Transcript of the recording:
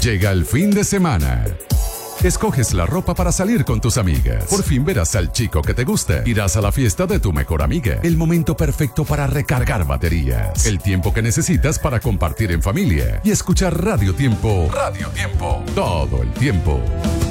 Llega el fin de semana. Escoges la ropa para salir con tus amigas. Por fin verás al chico que te gusta. Irás a la fiesta de tu mejor amiga. El momento perfecto para recargar baterías. El tiempo que necesitas para compartir en familia. Y escuchar Radio Tiempo. Radio Tiempo. Todo el tiempo.